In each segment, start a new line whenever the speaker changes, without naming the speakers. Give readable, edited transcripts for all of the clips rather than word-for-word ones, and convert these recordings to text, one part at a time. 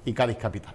y Cádiz capital.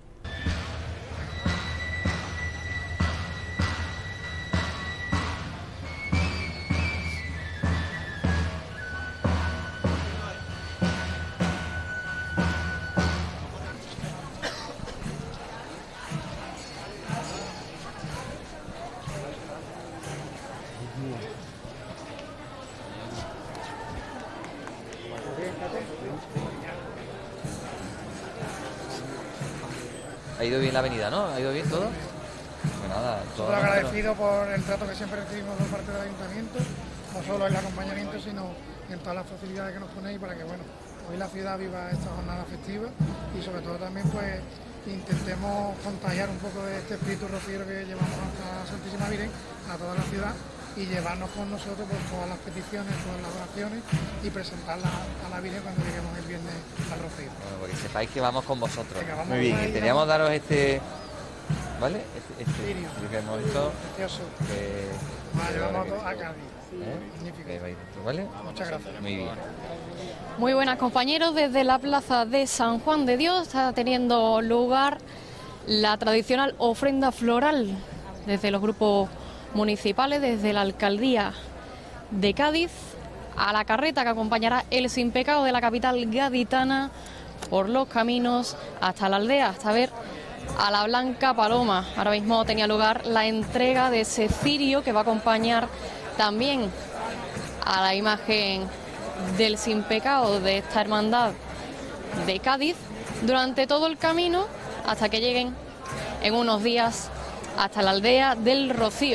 Ha ido bien la avenida, ¿no? ¿Ha ido bien todo? Pues nada, todo
agradecido por el trato que siempre recibimos por parte del ayuntamiento, no solo el acompañamiento, sino en todas las facilidades que nos ponéis para que, bueno, hoy la ciudad viva esta jornada festiva y sobre todo también pues intentemos contagiar un poco de este espíritu rociero que llevamos hasta Santísima Virgen a toda la ciudad y llevarnos con nosotros pues, todas las peticiones, todas las oraciones y presentarlas a la Virgen cuando lleguemos el viernes al Rocío.
Bueno, porque sepáis que vamos con vosotros.
Venga,
muy bien, y queríamos daros este... ¿Vale? Este
lirio
que hemos visto.
Precioso.
Que
llevamos a Cádiz.
Magnífico. ¿Vale?
Muchas gracias.
Muy bien.
Muy buenas, compañeros. Desde la plaza de San Juan de Dios está teniendo lugar la tradicional ofrenda floral desde los grupos municipales, desde la alcaldía de Cádiz, a la carreta que acompañará el Sin Pecado de la capital gaditana por los caminos hasta la aldea, hasta ver a la Blanca Paloma. Ahora mismo tenía lugar la entrega de ese cirio que va a acompañar también a la imagen del Sin Pecado de esta hermandad de Cádiz durante todo el camino hasta que lleguen en unos días hasta la aldea del Rocío.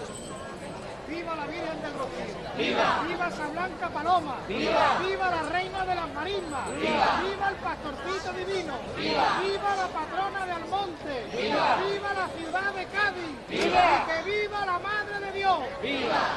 ¡Viva la Virgen del Rocío! ¡Viva! ¡Viva San Blanca Paloma! ¡Viva! ¡Viva la Reina de las Marismas! ¡Viva! ¡Viva el Pastorcito Divino! ¡Viva! ¡Viva la Patrona de Almonte! ¡Viva! ¡Viva la ciudad de Cádiz! ¡Viva! ¡Y que viva la Madre de Dios! ¡Viva!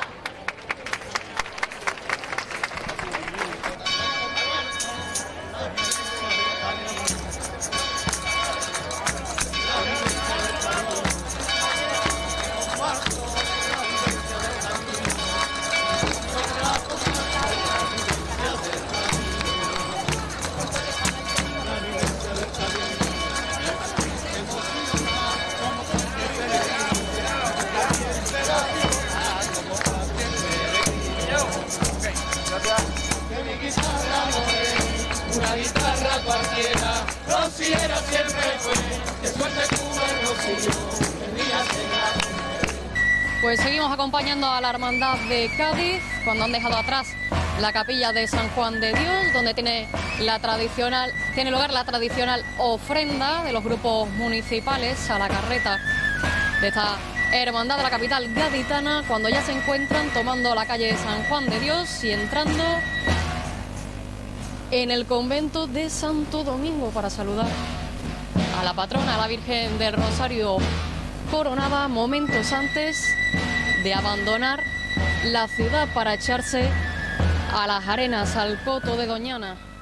Una guitarra cualquiera, rociera siempre fue, que suerte tuvo el rocío, el día será.
Pues seguimos acompañando a la hermandad de Cádiz cuando han dejado atrás la capilla de San Juan de Dios, donde tiene lugar la tradicional ofrenda de los grupos municipales a la carreta de esta hermandad de la capital gaditana, cuando ya se encuentran tomando la calle de San Juan de Dios y entrando en el convento de Santo Domingo para saludar a la patrona, a la Virgen del Rosario coronada, momentos antes de abandonar la ciudad para echarse a las arenas, al coto de Doñana.